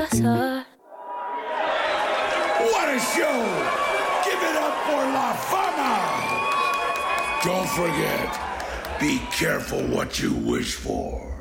pasar. What a show! Give it up for La Fama! Don't forget, be careful what you wish for.